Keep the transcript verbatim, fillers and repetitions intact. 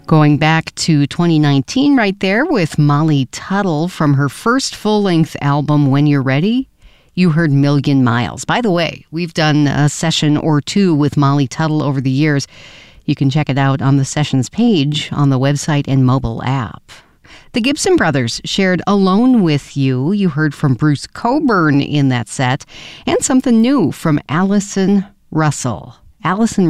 Going back to twenty nineteen right there with Molly Tuttle from her first full-length album, When You're Ready, you heard Million Miles. By the way, we've done a session or two with Molly Tuttle over the years. You can check it out on the sessions page on the website and mobile app. The Gibson Brothers shared Alone With You. You heard from Bruce Cockburn in that set, and something new from Allison Russell. Allison